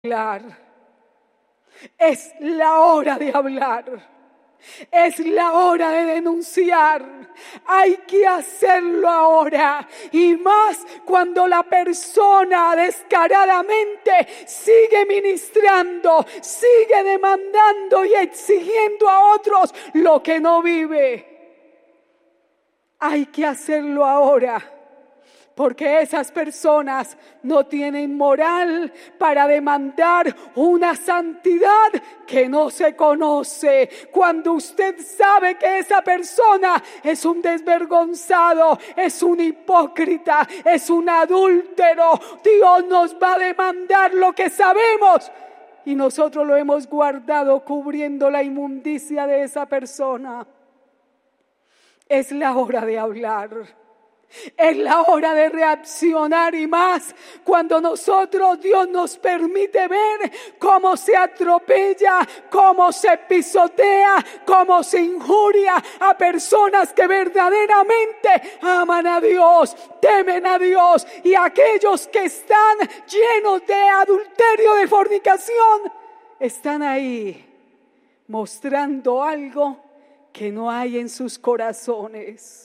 hablar. Es la hora de hablar. Es la hora de denunciar. Hay que hacerlo ahora. Y más cuando la persona descaradamente sigue ministrando, sigue demandando y exigiendo a otros lo que no vive. Hay que hacerlo ahora. Porque esas personas no tienen moral para demandar una santidad que no se conoce. Cuando usted sabe que esa persona es un desvergonzado, es un hipócrita, es un adúltero, Dios nos va a demandar lo que sabemos. Y nosotros lo hemos guardado cubriendo la inmundicia de esa persona. Es la hora de hablar. Es la hora de reaccionar, y más cuando Dios nos permite ver cómo se atropella, cómo se pisotea, cómo se injuria a personas que verdaderamente aman a Dios, temen a Dios, y aquellos que están llenos de adulterio, de fornicación, están ahí mostrando algo que no hay en sus corazones.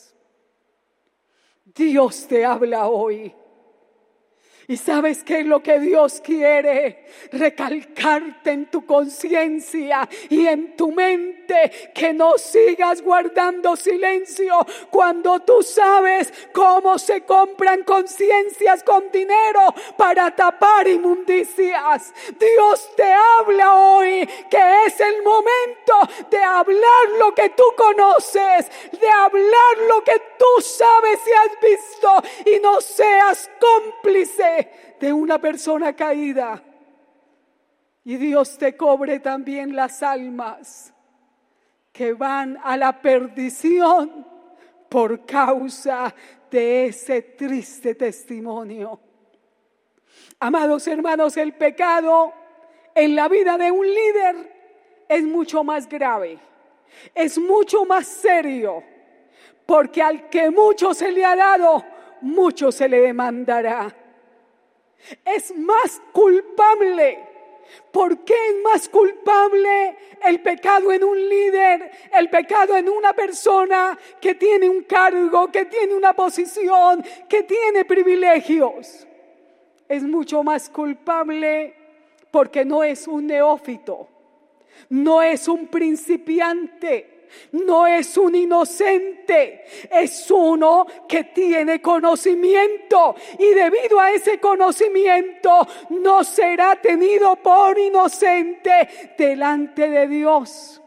Dios te habla hoy. ¿Y sabes qué es lo que Dios quiere? Recalcarte en tu conciencia y en tu mente que no sigas guardando silencio cuando tú sabes cómo se compran conciencias con dinero para tapar inmundicias. Dios te habla hoy que es el momento de hablar lo que tú conoces, de hablar lo que tú sabes y has visto, y no seas cómplice de una persona caída. Y Dios te cobre también las almas que van a la perdición por causa de ese triste testimonio. Amados hermanos, el pecado en la vida de un líder es mucho más grave, es mucho más serio, porque al que mucho se le ha dado, mucho se le demandará. Es más culpable. ¿Por qué es más culpable el pecado en un líder, el pecado en una persona que tiene un cargo, que tiene una posición, que tiene privilegios? Es mucho más culpable porque no es un neófito, no es un principiante, no es un inocente, es uno que tiene conocimiento, y debido a ese conocimiento no será tenido por inocente delante de Dios.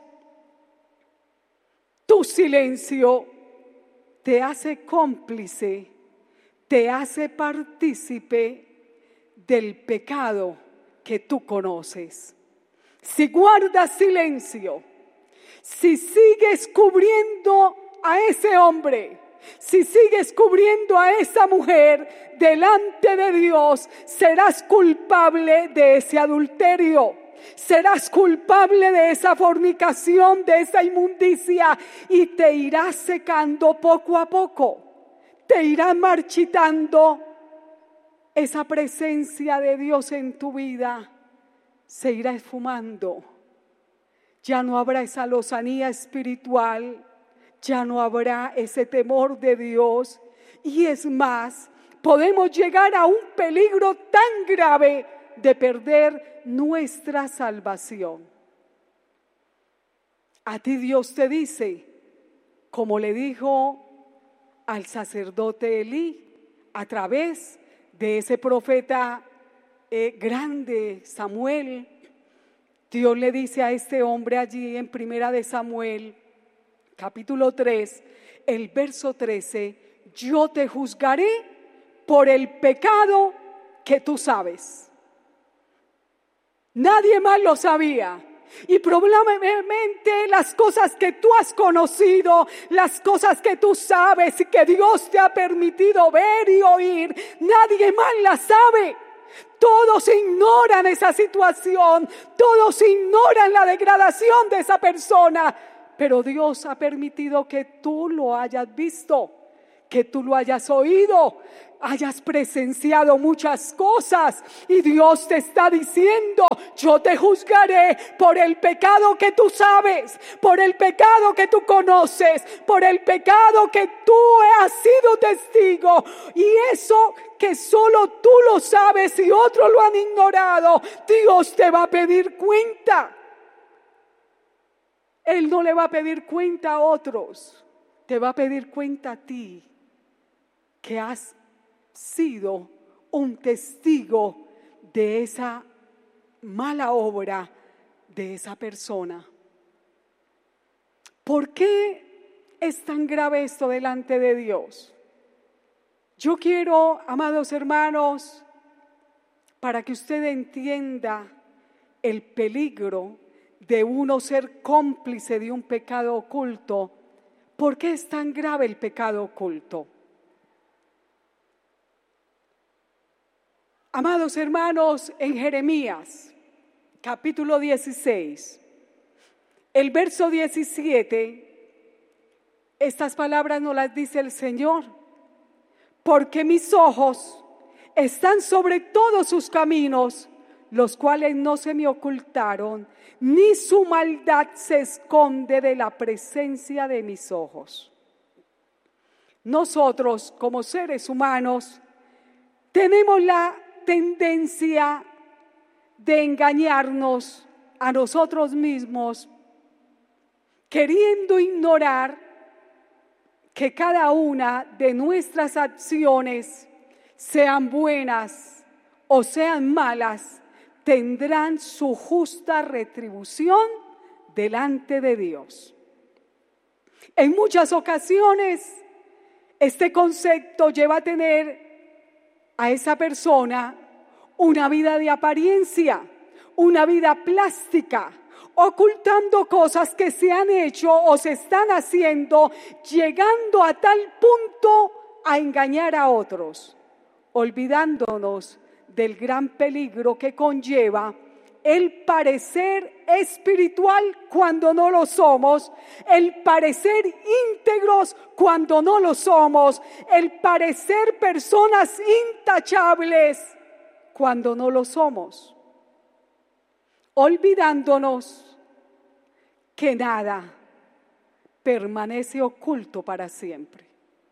Tu silencio te hace cómplice, te hace partícipe del pecado que tú conoces. Si guardas silencio, si sigues cubriendo a ese hombre, si sigues cubriendo a esa mujer delante de Dios, serás culpable de ese adulterio, serás culpable de esa fornicación, de esa inmundicia, y te irás secando poco a poco, te irá marchitando esa presencia de Dios en tu vida, se irá esfumando. Ya no habrá esa lozanía espiritual, ya no habrá ese temor de Dios, y es más, podemos llegar a un peligro tan grave de perder nuestra salvación. A ti Dios te dice, como le dijo al sacerdote Elí a través de ese profeta grande, Samuel. Dios le dice a este hombre allí en Primera de Samuel, capítulo 3, el verso 13: yo te juzgaré por el pecado que tú sabes. Nadie más lo sabía. Y probablemente las cosas que tú has conocido, las cosas que tú sabes y que Dios te ha permitido ver y oír, nadie más las sabe. Todos ignoran esa situación, todos ignoran la degradación de esa persona, pero Dios ha permitido que tú lo hayas visto, que tú lo hayas oído, hayas presenciado muchas cosas y Dios te está diciendo: yo te juzgaré por el pecado que tú sabes, por el pecado que tú conoces, por el pecado que tú has sido testigo, y eso que solo tú lo sabes y otros lo han ignorado, Dios te va a pedir cuenta. Él no le va a pedir cuenta a otros, te va a pedir cuenta a ti, que has sido un testigo de esa mala obra de esa persona. ¿Por qué es tan grave esto delante de Dios? Yo quiero, amados hermanos, para que usted entienda el peligro de uno ser cómplice de un pecado oculto. ¿Por qué es tan grave el pecado oculto? Amados hermanos, en Jeremías, capítulo 16, el verso 17, estas palabras nos las dice el Señor: porque mis ojos están sobre todos sus caminos, los cuales no se me ocultaron, ni su maldad se esconde de la presencia de mis ojos. Nosotros, como seres humanos, tenemos la tendencia de engañarnos a nosotros mismos, queriendo ignorar que cada una de nuestras acciones, sean buenas o sean malas, tendrán su justa retribución delante de Dios. En muchas ocasiones, este concepto lleva a tener a esa persona una vida de apariencia, una vida plástica, ocultando cosas que se han hecho o se están haciendo, llegando a tal punto a engañar a otros, olvidándonos del gran peligro que conlleva el parecer espiritual cuando no lo somos, el parecer íntegros cuando no lo somos, el parecer personas intachables cuando no lo somos, olvidándonos que nada permanece oculto para siempre,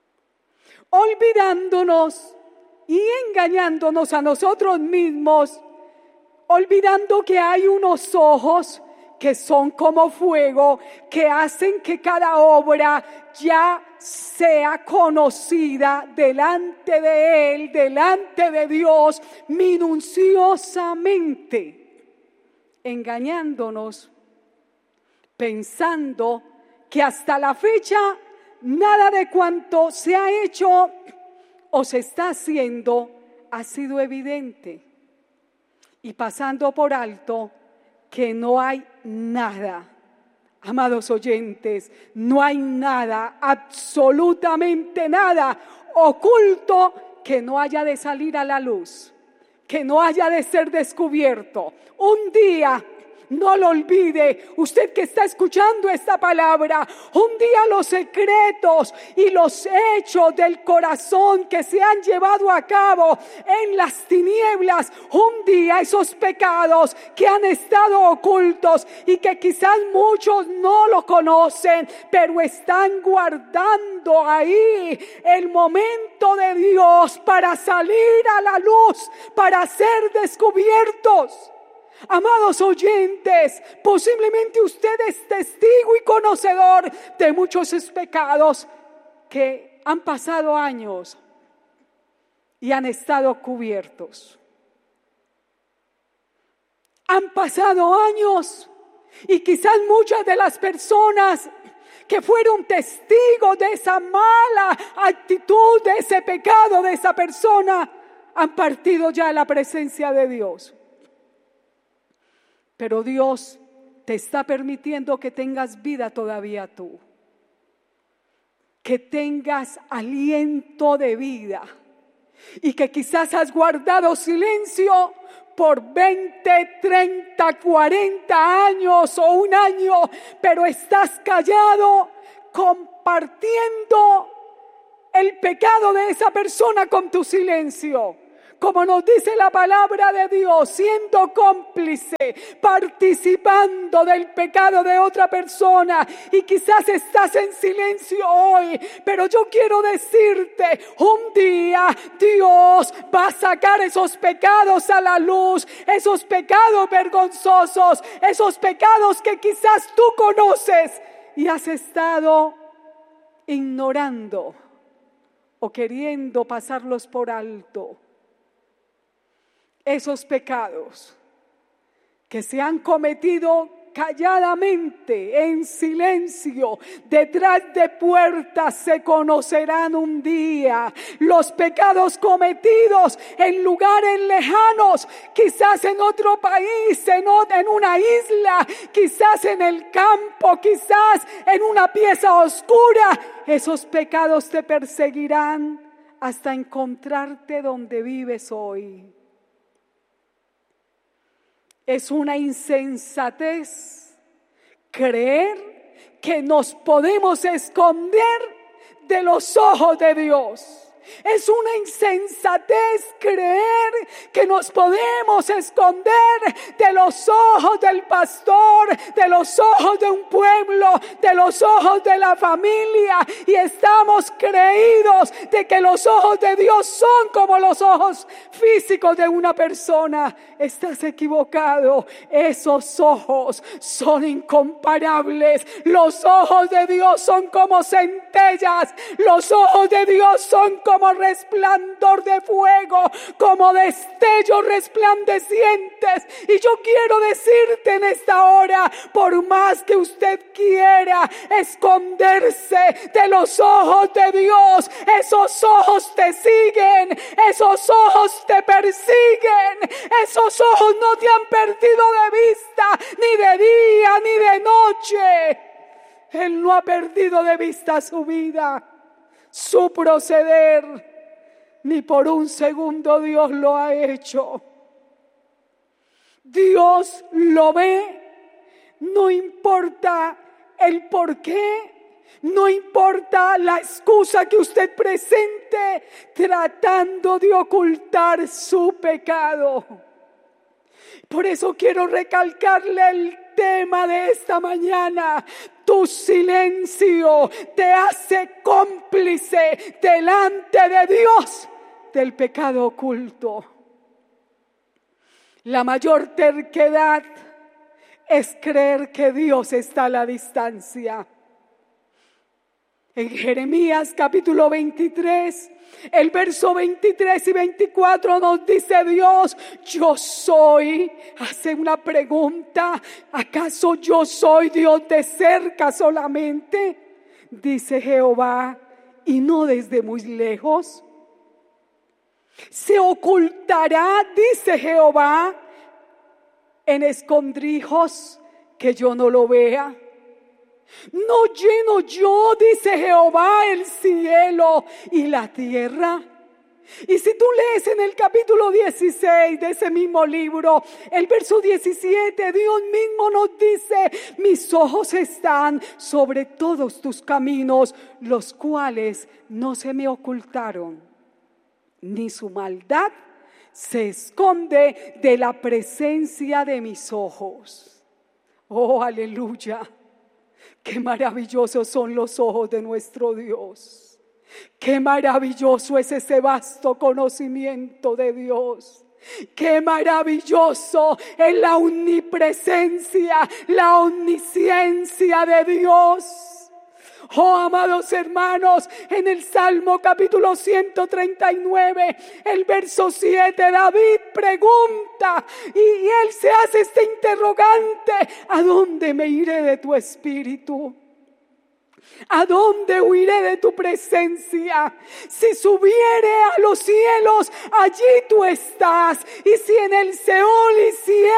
olvidándonos y engañándonos a nosotros mismos, olvidando que hay unos ojos que son como fuego, que hacen que cada obra ya sea conocida delante de Él, delante de Dios, minuciosamente, engañándonos, pensando que hasta la fecha nada de cuanto se ha hecho o se está haciendo ha sido evidente, y pasando por alto que no hay nada. Amados oyentes, no hay nada, absolutamente nada oculto que no haya de salir a la luz, que no haya de ser descubierto. Un día, no lo olvide, usted que está escuchando esta palabra, un día los secretos y los hechos del corazón que se han llevado a cabo en las tinieblas, un día esos pecados que han estado ocultos y que quizás muchos no lo conocen, pero están guardando ahí el momento de Dios para salir a la luz, para ser descubiertos. Amados oyentes, posiblemente usted es testigo y conocedor de muchos pecados que han pasado años y han estado cubiertos. Han pasado años y quizás muchas de las personas que fueron testigos de esa mala actitud, de ese pecado de esa persona, han partido ya a la presencia de Dios. Pero Dios te está permitiendo que tengas vida todavía tú, que tengas aliento de vida, y que quizás has guardado silencio por 20, 30, 40 años o un año, pero estás callado compartiendo el pecado de esa persona con tu silencio. Como nos dice la palabra de Dios, siendo cómplice, participando del pecado de otra persona. Y quizás estás en silencio hoy, pero yo quiero decirte, un día Dios va a sacar esos pecados a la luz, esos pecados vergonzosos, esos pecados que quizás tú conoces y has estado ignorando o queriendo pasarlos por alto. Esos pecados que se han cometido calladamente, en silencio, detrás de puertas, se conocerán un día. Los pecados cometidos en lugares lejanos, quizás en otro país, en una isla, quizás en el campo, quizás en una pieza oscura, esos pecados te perseguirán hasta encontrarte donde vives hoy. Es una insensatez creer que nos podemos esconder de los ojos de Dios. Es una insensatez creer que nos podemos esconder de los ojos del pastor, de los ojos de un pueblo, de los ojos de la familia, y estamos creídos de que los ojos de Dios son como los ojos físicos de una persona. Estás equivocado. Esos ojos son incomparables. Los ojos de Dios son como centellas. Los ojos de Dios son como resplandor de fuego, como destellos resplandecientes. Y yo quiero decirte en esta hora, por más que usted quiera esconderse de los ojos de Dios, esos ojos te siguen, esos ojos te persiguen, esos ojos no te han perdido de vista, ni de día ni de noche. Él no ha perdido de vista su vida, su proceder, ni por un segundo Dios lo ha hecho. Dios lo ve, no importa el por qué, no importa la excusa que usted presente tratando de ocultar su pecado. Por eso quiero recalcarle el tema de esta mañana. Tu silencio te hace cómplice delante de Dios del pecado oculto. La mayor terquedad es creer que Dios está a la distancia. En Jeremías capítulo 23, el verso 23 y 24 nos dice Dios: yo soy. Hace una pregunta: ¿acaso yo soy Dios de cerca solamente? Dice Jehová, y no desde muy lejos. Se ocultará, dice Jehová, en escondrijos que yo no lo vea. ¿No lleno yo, dice Jehová, el cielo y la tierra? Y si tú lees en el capítulo 16 de ese mismo libro, el verso 17, Dios mismo nos dice: mis ojos están sobre todos tus caminos, los cuales no se me ocultaron, ni su maldad se esconde de la presencia de mis ojos. Oh, aleluya. Qué maravillosos son los ojos de nuestro Dios. Qué maravilloso es ese vasto conocimiento de Dios. Qué maravilloso es la omnipresencia, la omnisciencia de Dios. Oh, amados hermanos, en el Salmo capítulo 139, el verso 7, David pregunta y él se hace este interrogante: ¿a dónde me iré de tu espíritu? ¿A dónde huiré de tu presencia? Si subiere a los cielos, allí tú estás. Y si en el Seol hiciere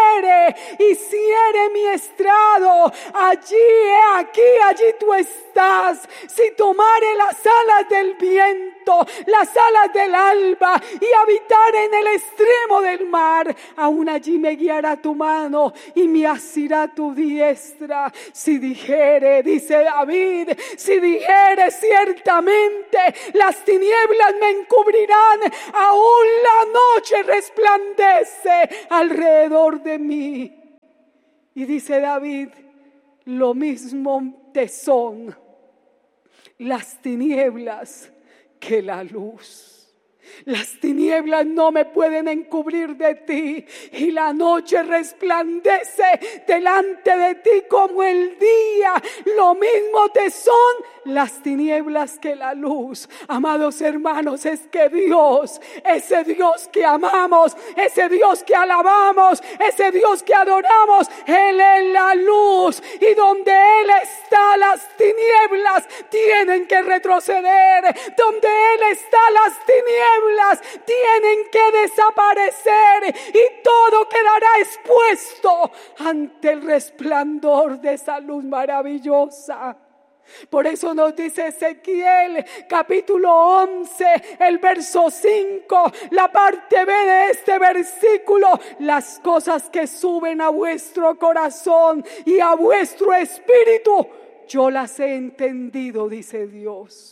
hiciere mi estrado, allí he aquí, allí tú estás. Si tomare las alas del viento, las alas del alba, y habitar en el extremo del mar, aún allí me guiará tu mano y me asirá tu diestra. Si dijere, dice David, si dijere ciertamente las tinieblas me encubrirán, aún la noche resplandece alrededor de mí. Y dice David, lo mismo te son las tinieblas que la luz. Las tinieblas no me pueden encubrir de ti, y la noche resplandece delante de ti como el día. Lo mismo te son las tinieblas que la luz. Amados hermanos, es que Dios, ese Dios que amamos, ese Dios que alabamos, ese Dios que adoramos, Él es la luz, y donde Él está, las tinieblas tienen que retroceder. Donde Él está, las tinieblas tienen que desaparecer, y todo quedará expuesto ante el resplandor de esa luz maravillosa. Por eso nos dice Ezequiel capítulo 11, el verso 5, la parte B de este versículo: las cosas que suben a vuestro corazón y a vuestro espíritu, yo las he entendido, dice Dios.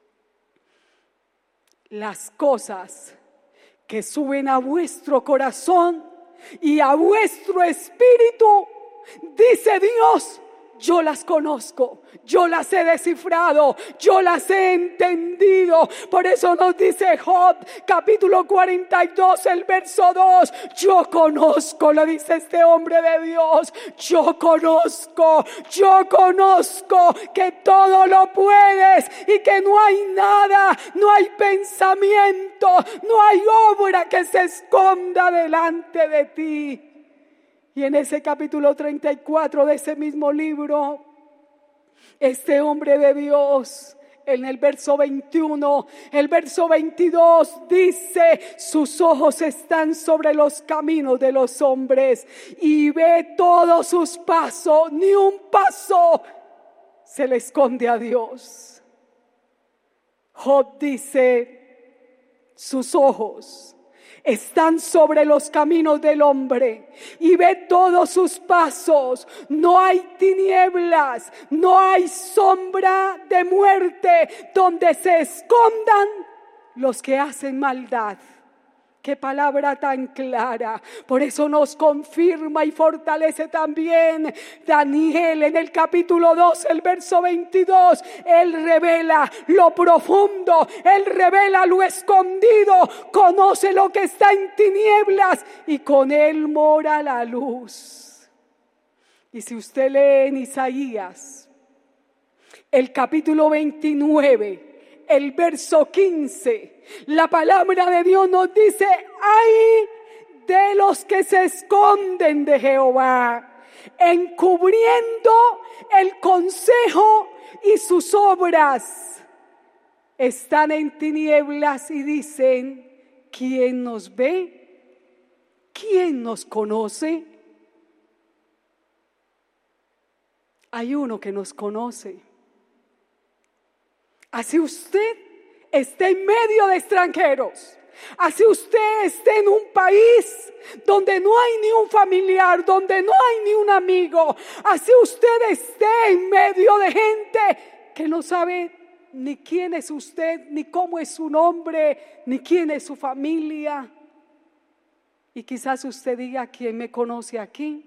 Las cosas que suben a vuestro corazón y a vuestro espíritu, dice Dios, yo las conozco, yo las he descifrado, yo las he entendido. Por eso nos dice Job capítulo 42, el verso 2, yo conozco, lo dice este hombre de Dios, yo conozco que todo lo puedes, y que no hay nada, no hay pensamiento, no hay obra que se esconda delante de ti. Y en ese capítulo 34 de ese mismo libro, este hombre de Dios, en el verso 21, el verso 22 dice: sus ojos están sobre los caminos de los hombres y ve todos sus pasos, ni un paso se le esconde a Dios. Job dice: sus ojos están sobre los caminos del hombre y ve todos sus pasos. No hay tinieblas, no hay sombra de muerte donde se escondan los que hacen maldad. Qué palabra tan clara. Por eso nos confirma y fortalece también Daniel en el capítulo 2, el verso 22. Él revela lo profundo, Él revela lo escondido, conoce lo que está en tinieblas, y con Él mora la luz. Y si usted lee en Isaías el capítulo 29, el verso 15, la palabra de Dios nos dice: ay de los que se esconden de Jehová, encubriendo el consejo, y sus obras están en tinieblas, y dicen: ¿quién nos ve? ¿Quién nos conoce? Hay uno que nos conoce. Así usted esté en medio de extranjeros, así usted esté en un país donde no hay ni un familiar, donde no hay ni un amigo, así usted esté en medio de gente que no sabe ni quién es usted, ni cómo es su nombre, ni quién es su familia. Y quizás usted diga: ¿quién me conoce aquí?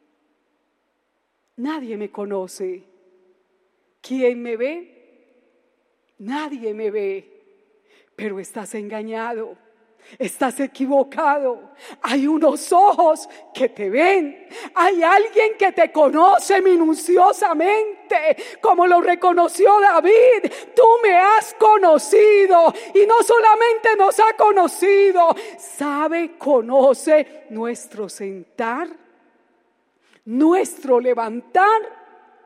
Nadie me conoce. ¿Quién me ve? Nadie me ve. Pero estás engañado, estás equivocado. Hay unos ojos que te ven, hay alguien que te conoce minuciosamente, como lo reconoció David. Tú me has conocido, y no solamente nos ha conocido, sabe, conoce nuestro sentar, nuestro levantar,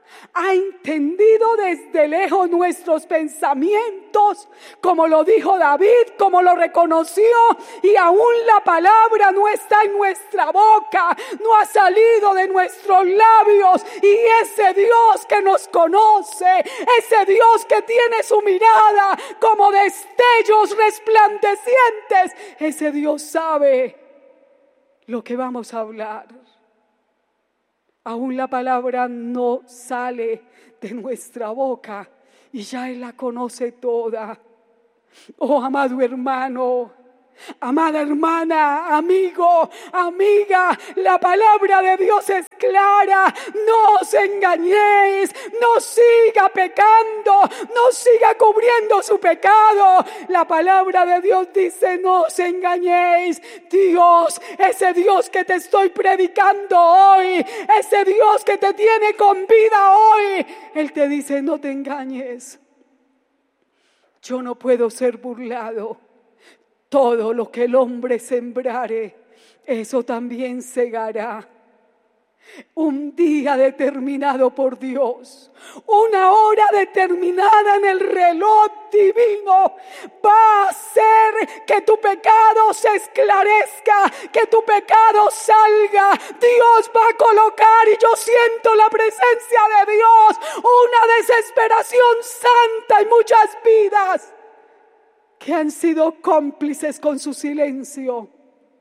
ha entendido desde lejos nuestros pensamientos, como lo dijo David, como lo reconoció, y aún la palabra no está en nuestra boca, no ha salido de nuestros labios, y ese Dios que nos conoce, ese Dios que tiene su mirada como destellos resplandecientes, ese Dios sabe lo que vamos a hablar. Aún la palabra no sale de nuestra boca y ya Él la conoce toda. Oh, amado hermano, amada hermana, amigo, amiga, la palabra de Dios es clara. No os engañéis, no siga pecando, no siga cubriendo su pecado. La palabra de Dios dice: no os engañéis. Dios, ese Dios que te estoy predicando hoy, ese Dios que te tiene con vida hoy, Él te dice: no te engañes. Yo no puedo ser burlado. Todo lo que el hombre sembrare, eso también segará. Un día determinado por Dios, una hora determinada en el reloj divino, va a hacer que tu pecado se esclarezca, que tu pecado salga. Dios va a colocar, y yo siento la presencia de Dios, una desesperación santa en muchas vidas que han sido cómplices con su silencio.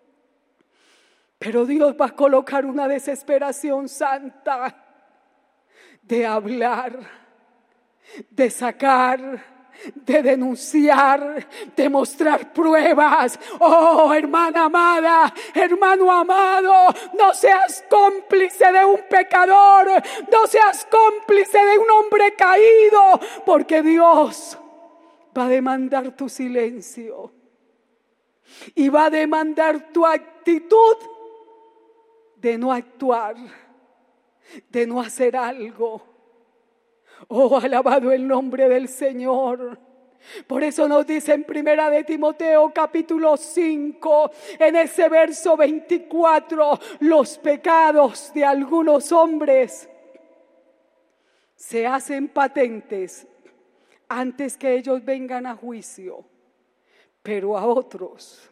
Pero Dios va a colocar una desesperación santa de hablar, de sacar, de denunciar, de mostrar pruebas. Oh, hermana amada, hermano amado, no seas cómplice de un pecador, no seas cómplice de un hombre caído, porque Dios va a demandar tu silencio y va a demandar tu actitud de no actuar, de no hacer algo. Oh, alabado el nombre del Señor. Por eso nos dice en Primera de Timoteo capítulo 5, en ese verso 24, los pecados de algunos hombres se hacen patentes antes que ellos vengan a juicio, pero a otros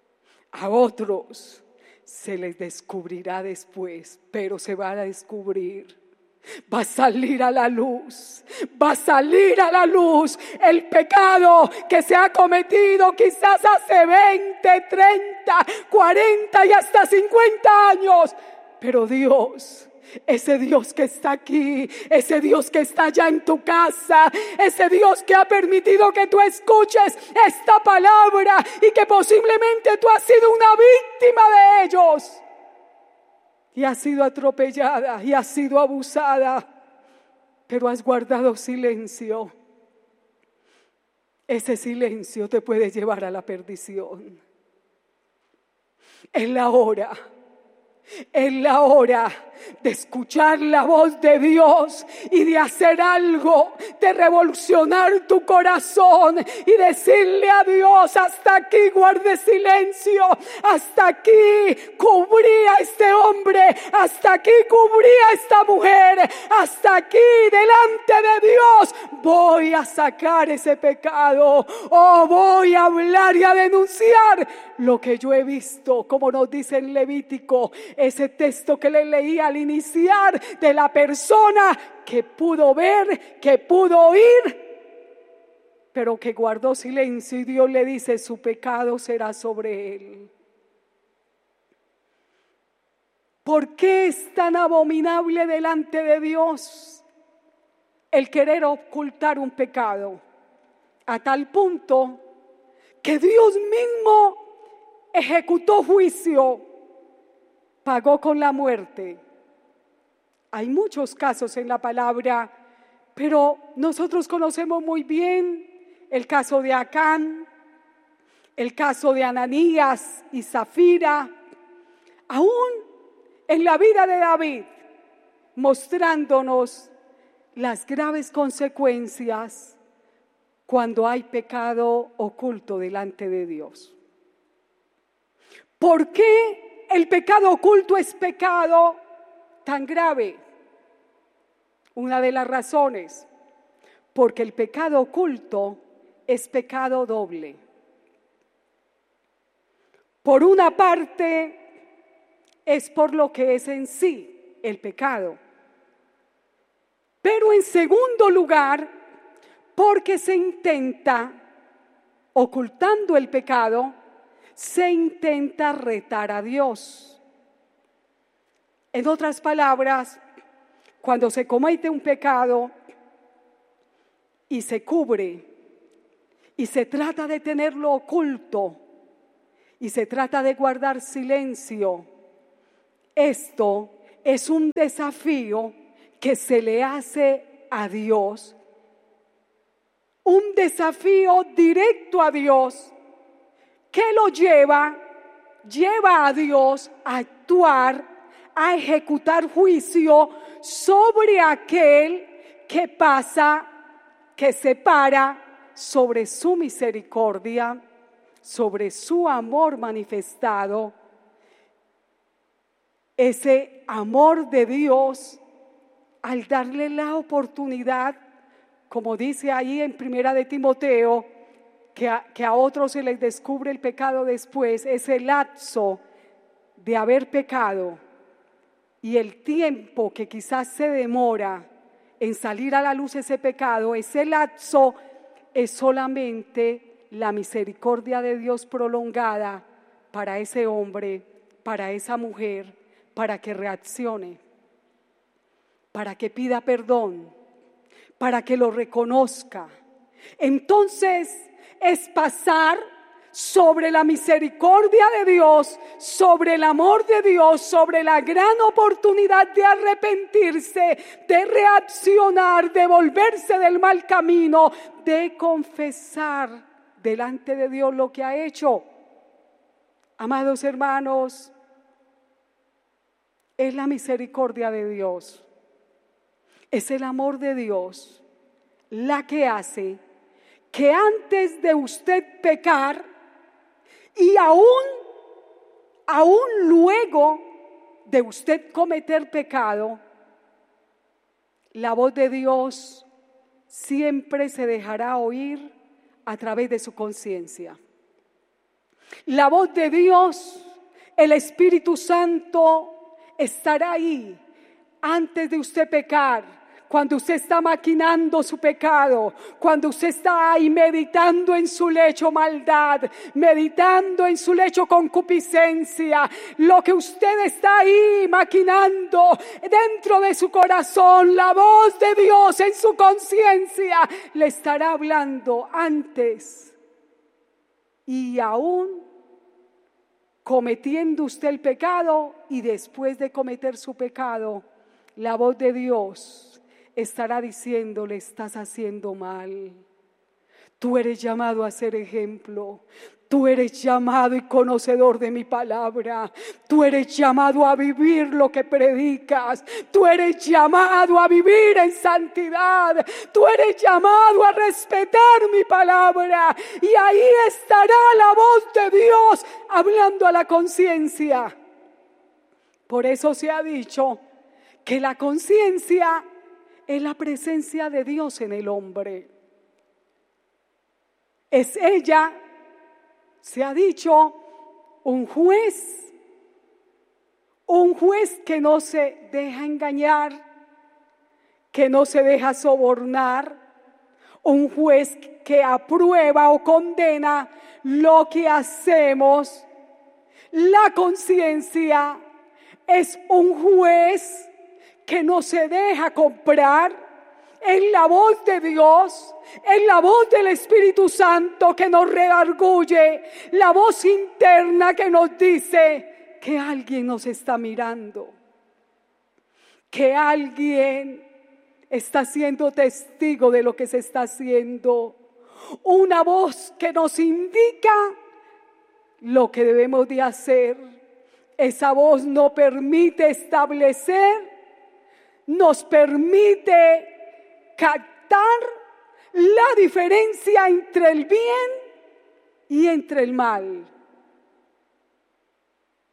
se les descubrirá después, pero se van a descubrir. Va a salir a la luz, va a salir a la luz el pecado que se ha cometido quizás hace 20, 30, 40 y hasta 50 años. Pero Dios, ese Dios que está aquí, ese Dios que está allá en tu casa, ese Dios que ha permitido que tú escuches esta palabra y que posiblemente tú has sido una víctima de ellos y has sido atropellada y has sido abusada, pero has guardado silencio. Ese silencio te puede llevar a la perdición. Es la hora de escuchar la voz de Dios y de hacer algo, de revolucionar tu corazón y decirle a Dios: hasta aquí guarde silencio, hasta aquí cubrí a este hombre, hasta aquí cubrí a esta mujer, hasta aquí delante de Dios voy a sacar ese pecado, o voy a hablar y a denunciar lo que yo he visto, como nos dice en Levítico, ese texto que le leí al iniciar, de la persona que pudo ver, que pudo oír, pero que guardó silencio, y Dios le dice: su pecado será sobre él. ¿Por qué es tan abominable delante de Dios el querer ocultar un pecado? A tal punto que Dios mismo ejecutó juicio, pagó con la muerte. Hay muchos casos en la palabra, pero nosotros conocemos muy bien el caso de Acán, el caso de Ananías y Zafira, aún en la vida de David, mostrándonos las graves consecuencias cuando hay pecado oculto delante de Dios. ¿Por qué el pecado oculto es pecado tan grave? Una de las razones, porque el pecado oculto es pecado doble. Por una parte, es por lo que es en sí el pecado. Pero en segundo lugar, porque se intenta, ocultando el pecado, se intenta retar a Dios. En otras palabras, cuando se comete un pecado y se cubre y se trata de tenerlo oculto y se trata de guardar silencio, esto es un desafío que se le hace a Dios, un desafío directo a Dios que lo lleva a Dios a actuar, a ejecutar juicio sobre aquel que pasa, que se para sobre su misericordia, sobre su amor manifestado. Ese amor de Dios, al darle la oportunidad, como dice ahí en Primera de Timoteo, que a otros se les descubre el pecado después, ese lapso de haber pecado y el tiempo que quizás se demora en salir a la luz ese pecado, ese lapso es solamente la misericordia de Dios prolongada para ese hombre, para esa mujer, para que reaccione, para que pida perdón, para que lo reconozca. Entonces es pasar sobre la misericordia de Dios, sobre el amor de Dios, sobre la gran oportunidad de arrepentirse, de reaccionar, de volverse del mal camino, de confesar delante de Dios lo que ha hecho. Amados hermanos, es la misericordia de Dios, es el amor de Dios la que hace que antes de usted pecar y aún luego de usted cometer pecado, la voz de Dios siempre se dejará oír a través de su conciencia. La voz de Dios, el Espíritu Santo, estará ahí antes de usted pecar. Cuando usted está maquinando su pecado, cuando usted está ahí meditando en su lecho maldad, meditando en su lecho concupiscencia, lo que usted está ahí maquinando dentro de su corazón, la voz de Dios en su conciencia le estará hablando antes y aún cometiendo usted el pecado y después de cometer su pecado, la voz de Dios estará diciéndole: estás haciendo mal. Tú eres llamado a ser ejemplo. Tú eres llamado y conocedor de mi palabra. Tú eres llamado a vivir lo que predicas. Tú eres llamado a vivir en santidad. Tú eres llamado a respetar mi palabra. Y ahí estará la voz de Dios hablando a la conciencia. Por eso se ha dicho que la conciencia es la presencia de Dios en el hombre. Es ella, se ha dicho, un juez que no se deja engañar, que no se deja sobornar, un juez que aprueba o condena lo que hacemos. La conciencia es un juez que no se deja comprar. Es la voz de Dios, es la voz del Espíritu Santo que nos redarguye, la voz interna que nos dice que alguien nos está mirando, que alguien está siendo testigo de lo que se está haciendo, una voz que nos indica lo que debemos de hacer. Esa voz nos permite establecer, nos permite captar la diferencia entre el bien y entre el mal.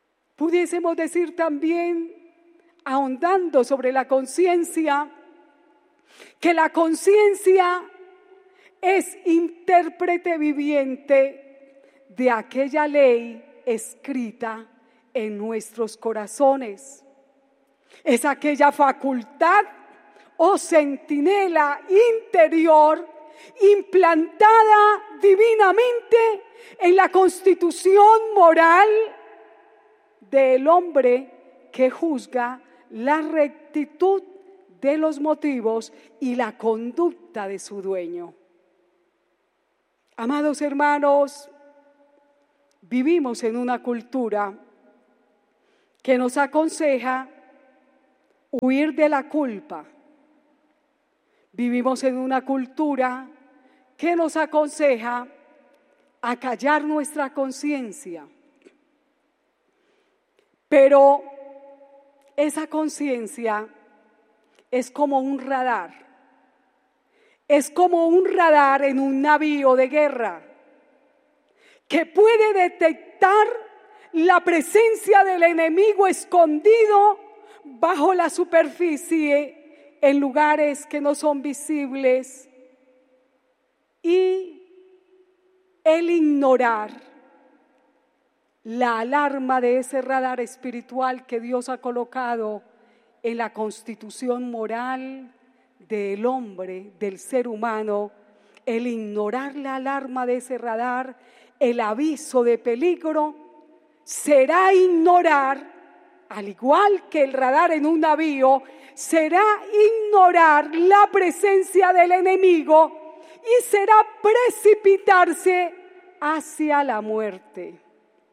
Pudiésemos decir también, ahondando sobre la conciencia, que la conciencia es intérprete viviente de aquella ley escrita en nuestros corazones. Es aquella facultad o centinela interior implantada divinamente en la constitución moral del hombre que juzga la rectitud de los motivos y la conducta de su dueño. Amados hermanos, vivimos en una cultura que nos aconseja huir de la culpa. Vivimos en una cultura que nos aconseja acallar nuestra conciencia. Pero esa conciencia es como un radar. Es como un radar en un navío de guerra que puede detectar la presencia del enemigo escondido bajo la superficie en lugares que no son visibles, y el ignorar la alarma de ese radar espiritual que Dios ha colocado en la constitución moral del hombre, del ser humano. El ignorar la alarma de ese radar, el aviso de peligro, será ignorar, al igual que el radar en un navío, será ignorar la presencia del enemigo y será precipitarse hacia la muerte.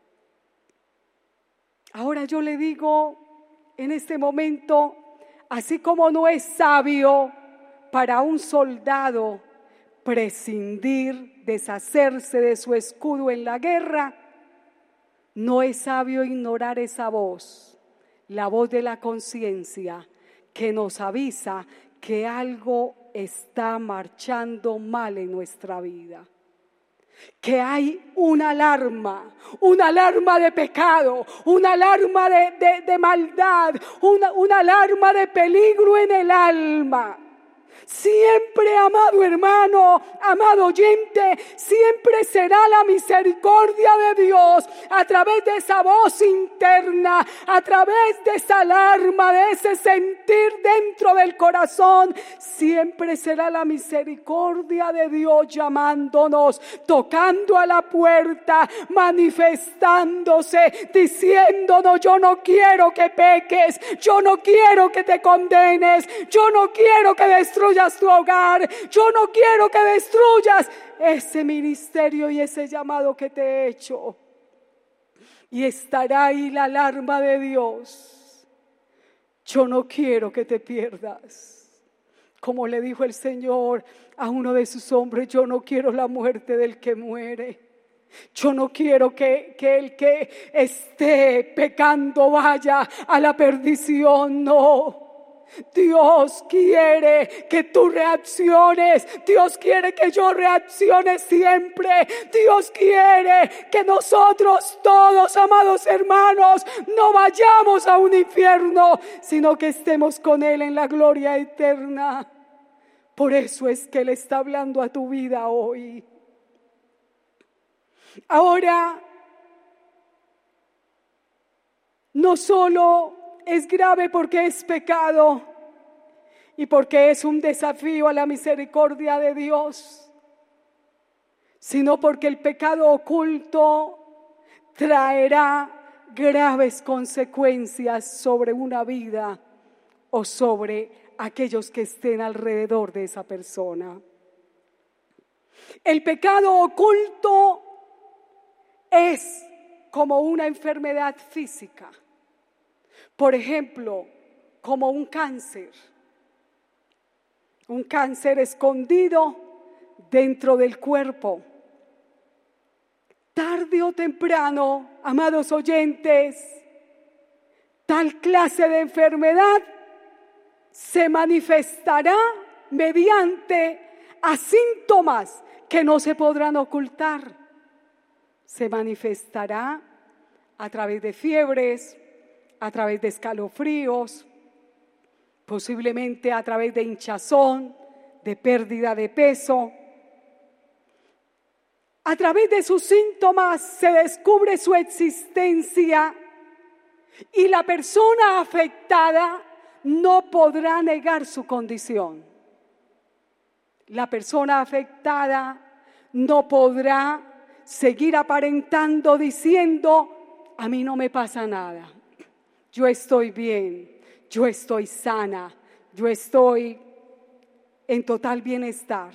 Ahora yo le digo en este momento, así como no es sabio para un soldado prescindir, deshacerse de su escudo en la guerra, no es sabio ignorar esa voz, la voz de la conciencia que nos avisa que algo está marchando mal en nuestra vida. Que hay una alarma de pecado, una alarma de maldad, una alarma de peligro en el alma. Siempre, amado hermano, amado oyente, siempre será la misericordia de Dios a través de esa voz interna, a través de esa alarma, de ese sentir dentro del corazón. Siempre será la misericordia de Dios llamándonos, tocando a la puerta, manifestándose, diciéndonos: yo no quiero que peques, yo no quiero que te condenes, yo no quiero que destruyas tu hogar, yo no quiero que destruyas ese ministerio y ese llamado que te he hecho. Y estará ahí la alarma de Dios: yo no quiero que te pierdas. Como le dijo el Señor a uno de sus hombres: yo no quiero la muerte del que muere. Yo no quiero que el que esté pecando vaya a la perdición, no. Dios quiere que tú reacciones. Dios quiere que yo reaccione siempre. Dios quiere que nosotros todos, amados hermanos, no vayamos a un infierno, sino que estemos con Él en la gloria eterna. Por eso es que Él está hablando a tu vida hoy. Ahora, no solo es grave porque es pecado y porque es un desafío a la misericordia de Dios, sino porque el pecado oculto traerá graves consecuencias sobre una vida o sobre aquellos que estén alrededor de esa persona. El pecado oculto es como una enfermedad física. Por ejemplo, como un cáncer escondido dentro del cuerpo. Tarde o temprano, amados oyentes, tal clase de enfermedad se manifestará mediante a síntomas que no se podrán ocultar. Se manifestará a través de fiebres, a través de escalofríos, posiblemente a través de hinchazón, de pérdida de peso. A través de sus síntomas se descubre su existencia y la persona afectada no podrá negar su condición. La persona afectada no podrá seguir aparentando diciendo: a mí no me pasa nada, yo estoy bien, yo estoy sana, yo estoy en total bienestar.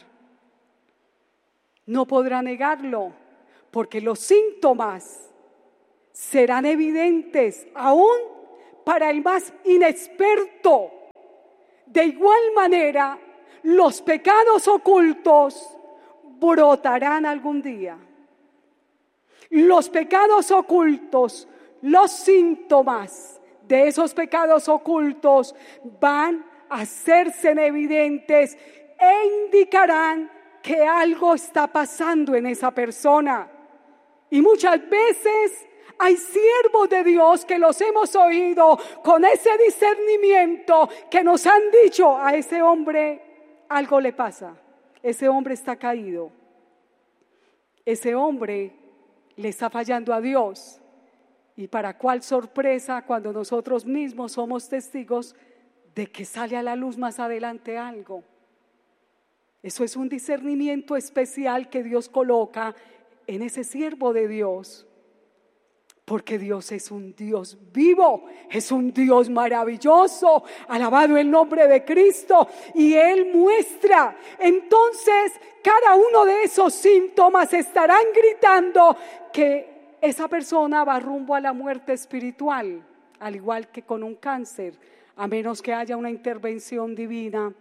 No podrá negarlo, porque los síntomas serán evidentes aún para el más inexperto. De igual manera, los pecados ocultos brotarán algún día. Los pecados ocultos, los síntomas de esos pecados ocultos van a hacerse evidentes e indicarán que algo está pasando en esa persona. Y muchas veces hay siervos de Dios que los hemos oído con ese discernimiento, que nos han dicho: a ese hombre algo le pasa, ese hombre está caído, ese hombre le está fallando a Dios. Y para cuál sorpresa, cuando nosotros mismos somos testigos de que sale a la luz más adelante algo. Eso es un discernimiento especial que Dios coloca en ese siervo de Dios, porque Dios es un Dios vivo, es un Dios maravilloso, alabado el nombre de Cristo, y Él muestra. Entonces, cada uno de esos síntomas estarán gritando que esa persona va rumbo a la muerte espiritual, al igual que con un cáncer, a menos que haya una intervención divina.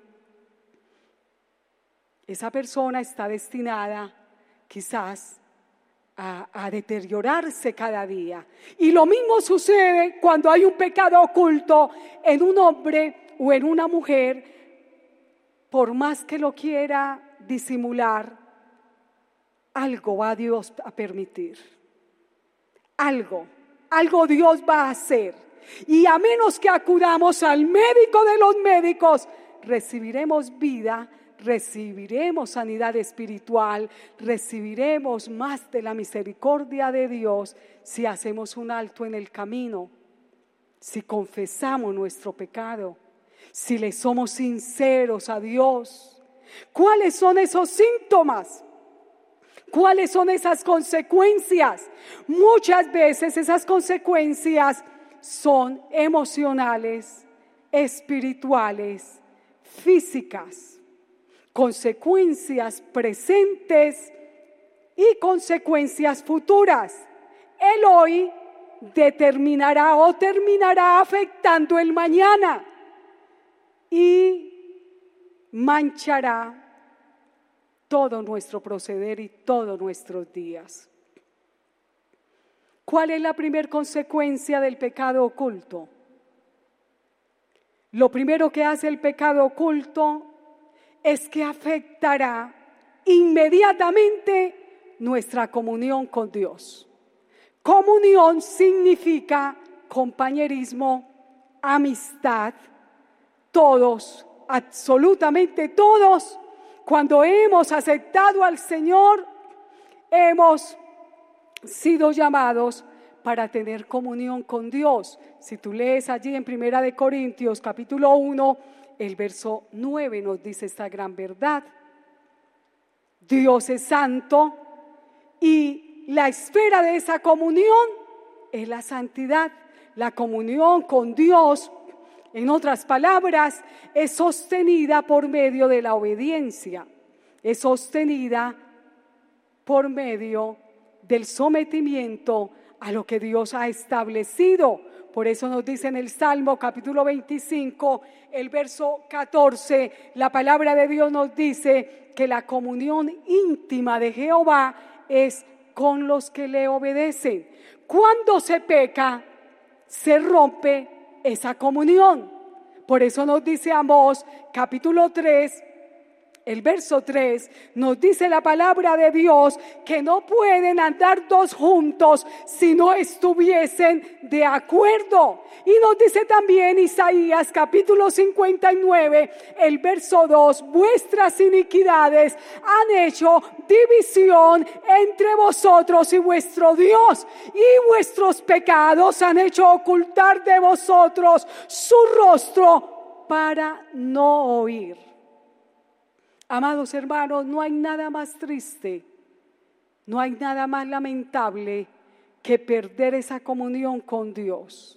Esa persona está destinada quizás a deteriorarse cada día. Y lo mismo sucede cuando hay un pecado oculto en un hombre o en una mujer. Por más que lo quiera disimular, algo va Dios a permitir. Algo Dios va a hacer. Y a menos que acudamos al médico de los médicos, recibiremos vida, recibiremos sanidad espiritual, recibiremos más de la misericordia de Dios si hacemos un alto en el camino, si confesamos nuestro pecado, si le somos sinceros a Dios. ¿Cuáles son esos síntomas? ¿Cuáles son esas consecuencias? Muchas veces esas consecuencias son emocionales, espirituales, físicas. Consecuencias presentes y consecuencias futuras. El hoy determinará o terminará afectando el mañana y manchará todo nuestro proceder y todos nuestros días. ¿Cuál es la primera consecuencia del pecado oculto? Lo primero que hace el pecado oculto es que afectará inmediatamente nuestra comunión con Dios. Comunión significa compañerismo, amistad. Todos, absolutamente todos, cuando hemos aceptado al Señor, hemos sido llamados para tener comunión con Dios. Si tú lees allí en 1 Corintios capítulo 1, el verso 9 nos dice esta gran verdad. Dios es santo y la esfera de esa comunión es la santidad. La comunión con Dios, en otras palabras, es sostenida por medio de la obediencia, es sostenida por medio del sometimiento a lo que Dios ha establecido. Por eso nos dice en el Salmo capítulo 25, el verso 14, la palabra de Dios nos dice que la comunión íntima de Jehová es con los que le obedecen. Cuando se peca, se rompe esa comunión. Por eso nos dice Amós capítulo 3, El verso 3 nos dice la palabra de Dios que no pueden andar dos juntos si no estuviesen de acuerdo. Y nos dice también Isaías capítulo 59, el verso 2, vuestras iniquidades han hecho división entre vosotros y vuestro Dios, y vuestros pecados han hecho ocultar de vosotros su rostro para no oír. Amados hermanos, no hay nada más triste, no hay nada más lamentable que perder esa comunión con Dios.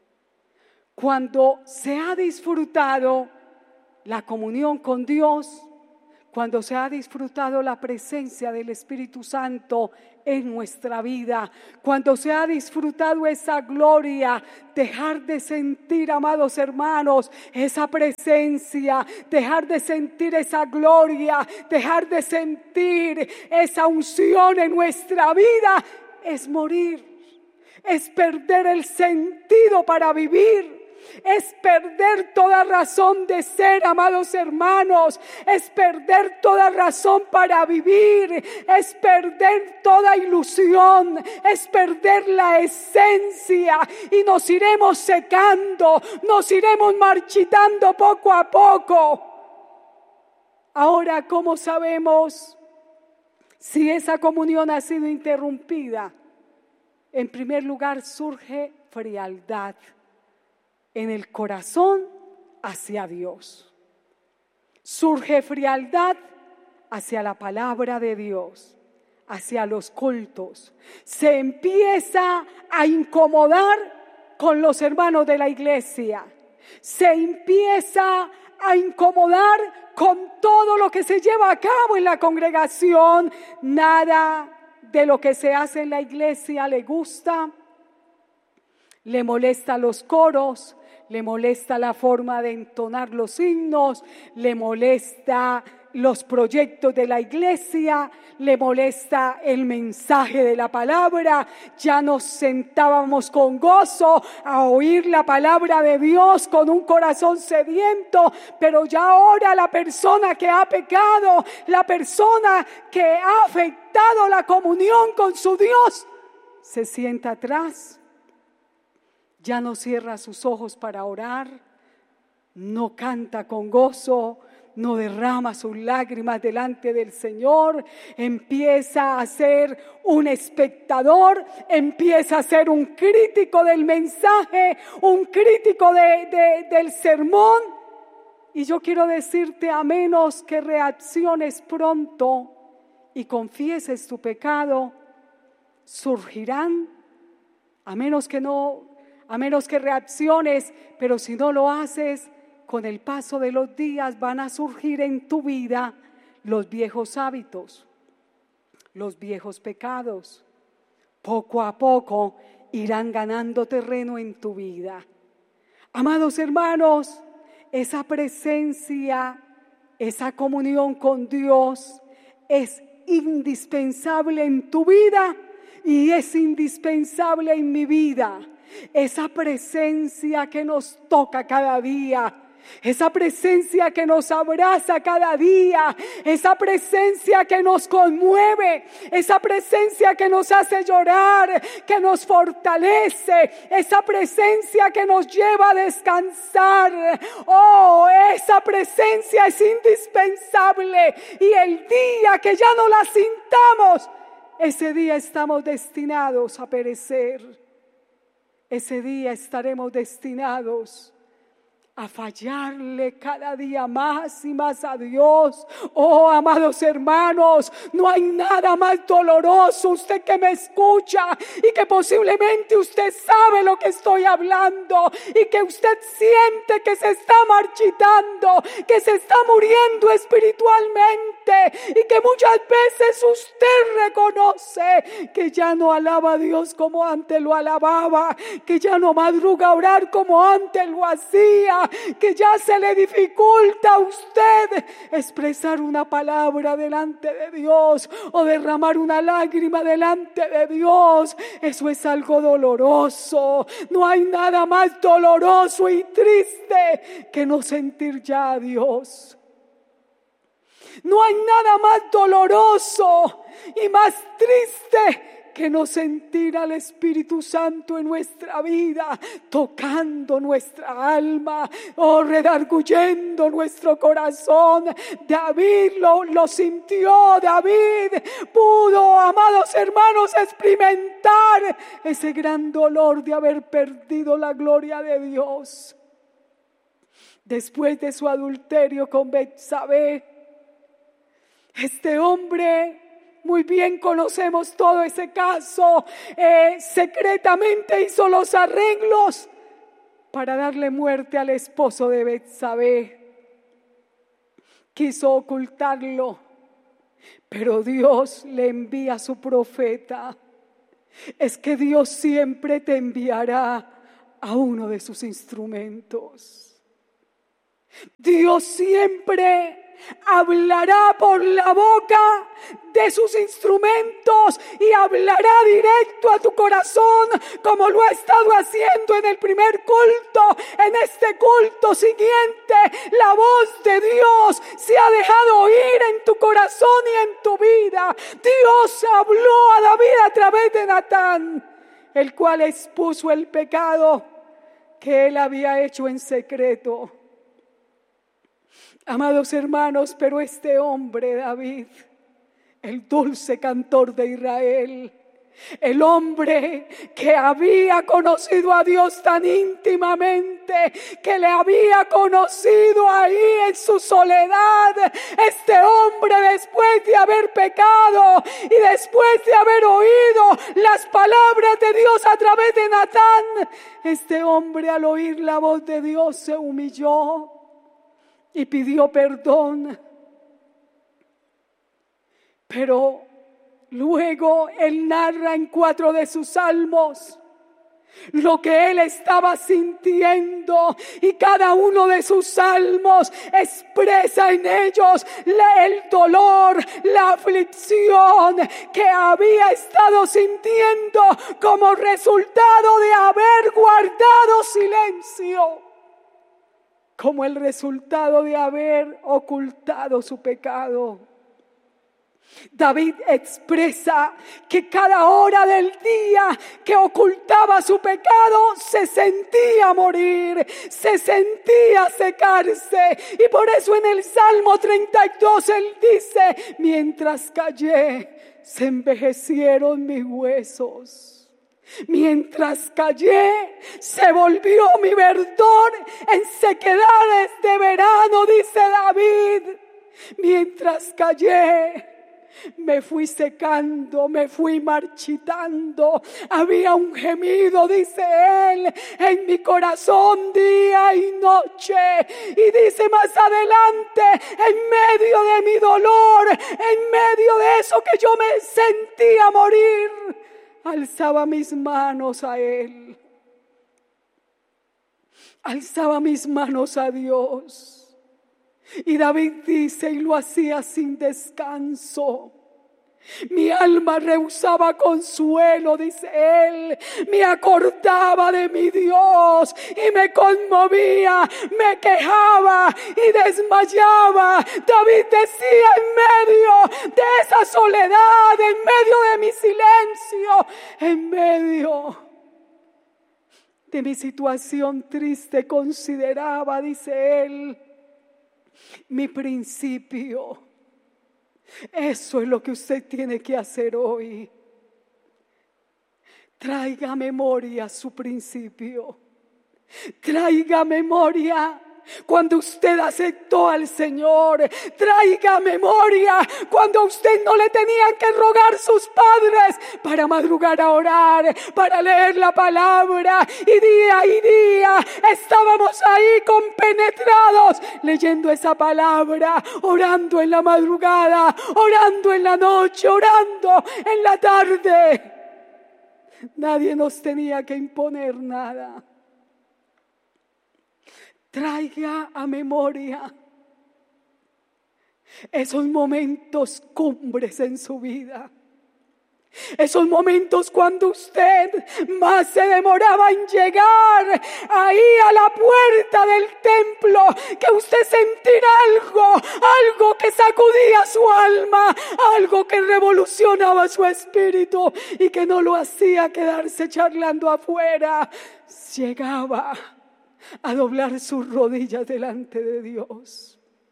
Cuando se ha disfrutado la comunión con Dios, cuando se ha disfrutado la presencia del Espíritu Santo en nuestra vida, cuando se ha disfrutado esa gloria, dejar de sentir, amados hermanos, esa presencia, dejar de sentir esa gloria, dejar de sentir esa unción en nuestra vida, es morir, es perder el sentido para vivir. Es perder toda razón de ser, amados hermanos. Es perder toda razón para vivir. Es perder toda ilusión. Es perder la esencia. Y nos iremos secando. Nos iremos marchitando poco a poco. Ahora, ¿cómo sabemos si esa comunión ha sido interrumpida? En primer lugar, surge frialdad en el corazón hacia Dios. Surge frialdad hacia la palabra de Dios, hacia los cultos. Se empieza a incomodar con los hermanos de la iglesia. Se empieza a incomodar con todo lo que se lleva a cabo en la congregación. Nada de lo que se hace en la iglesia le gusta. Le molesta los coros, le molesta la forma de entonar los himnos, le molesta los proyectos de la iglesia, le molesta el mensaje de la palabra. Ya nos sentábamos con gozo a oír la palabra de Dios con un corazón sediento, pero ya ahora la persona que ha pecado, la persona que ha afectado la comunión con su Dios, se sienta atrás. Ya no cierra sus ojos para orar, no canta con gozo, no derrama sus lágrimas delante del Señor, empieza a ser un espectador, empieza a ser un crítico del mensaje, un crítico del sermón. Y yo quiero decirte, a menos que reacciones pronto y confieses tu pecado, surgirán, a menos que reacciones, pero si no lo haces, con el paso de los días van a surgir en tu vida los viejos hábitos, los viejos pecados. Poco a poco irán ganando terreno en tu vida. Amados hermanos, esa presencia, esa comunión con Dios es indispensable en tu vida y es indispensable en mi vida. Esa presencia que nos toca cada día, esa presencia que nos abraza cada día, esa presencia que nos conmueve, esa presencia que nos hace llorar, que nos fortalece, esa presencia que nos lleva a descansar. Oh, esa presencia es indispensable, y el día que ya no la sintamos, ese día estamos destinados a perecer. Ese día estaremos destinados a fallarle cada día más y más a Dios. Oh, amados hermanos, no hay nada más doloroso, usted que me escucha y que posiblemente usted sabe lo que estoy hablando y que usted siente que se está marchitando, que se está muriendo espiritualmente y que muchas veces usted reconoce que ya no alaba a Dios como antes lo alababa, que ya no madruga a orar como antes lo hacía, que ya se le dificulta a usted expresar una palabra delante de Dios o derramar una lágrima delante de Dios. Eso es algo doloroso. No hay nada más doloroso y triste que no sentir ya a Dios. No hay nada más doloroso y más triste que no sentir al Espíritu Santo en nuestra vida, tocando nuestra alma, redarguyendo nuestro corazón. David lo sintió, David pudo, amados hermanos, experimentar ese gran dolor de haber perdido la gloria de Dios. Después de su adulterio con Betsabé, este hombre, muy bien conocemos todo ese caso, secretamente hizo los arreglos para darle muerte al esposo de Betsabé. Quiso ocultarlo, pero Dios le envía a su profeta. Es que Dios siempre te enviará a uno de sus instrumentos. Dios siempre hablará por la boca de sus instrumentos y hablará directo a tu corazón, como lo ha estado haciendo en el primer culto. En este culto siguiente, la voz de Dios se ha dejado oír en tu corazón y en tu vida. Dios habló a David a través de Natán, el cual expuso el pecado que él había hecho en secreto. Amados hermanos, pero este hombre David, el dulce cantor de Israel, el hombre que había conocido a Dios tan íntimamente, que le había conocido ahí en su soledad, este hombre, después de haber pecado y después de haber oído las palabras de Dios a través de Natán, este hombre, al oír la voz de Dios, se humilló y pidió perdón. Pero luego él narra en 4 de sus salmos lo que él estaba sintiendo, y cada uno de sus salmos expresa en ellos el dolor, la aflicción que había estado sintiendo como resultado de haber guardado silencio, como el resultado de haber ocultado su pecado. David expresa que cada hora del día que ocultaba su pecado se sentía morir, se sentía secarse, y por eso en el Salmo 32 él dice: mientras callé, se envejecieron mis huesos. Mientras callé, se volvió mi verdor en sequedades de verano, dice David. Mientras callé, me fui secando, me fui marchitando. Había un gemido, dice él, en mi corazón día y noche. Y dice más adelante: en medio de mi dolor, en medio de eso que yo me sentía morir, alzaba mis manos a Él, alzaba mis manos a Dios. Y David dice, y lo hacía sin descanso: mi alma rehusaba consuelo, dice él, me acordaba de mi Dios y me conmovía, me quejaba y desmayaba. David decía: en medio de esa soledad, en medio de mi silencio, en medio de mi situación triste, consideraba, dice él, mi principio. Eso es lo que usted tiene que hacer hoy. Traiga a memoria su principio. Traiga a memoria cuando usted aceptó al Señor. Traiga a memoria cuando usted no le tenían que rogar sus padres para madrugar a orar, para leer la palabra, y día estábamos ahí compenetrados leyendo esa palabra, orando en la madrugada, orando en la noche, orando en la tarde. Nadie nos tenía que imponer nada. Traiga a memoria esos momentos cumbres en su vida, Esos momentos cuando usted más se demoraba en llegar ahí a la puerta del templo, que usted sentía algo que sacudía su alma, algo que revolucionaba su espíritu y que no lo hacía quedarse charlando afuera. Llegaba a doblar sus rodillas delante de Dios.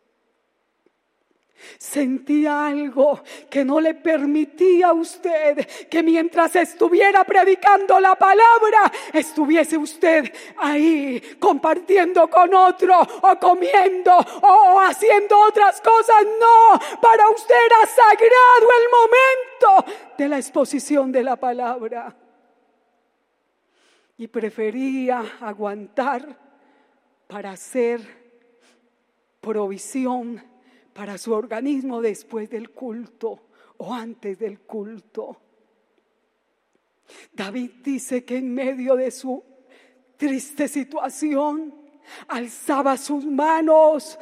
Sentía algo que no le permitía a usted que mientras estuviera predicando la palabra, estuviese usted ahí compartiendo con otro o comiendo o haciendo otras cosas. No, para usted era sagrado el momento de la exposición de la palabra. Y prefería aguantar para hacer provisión para su organismo después del culto o antes del culto. David dice que en medio de su triste situación alzaba sus manos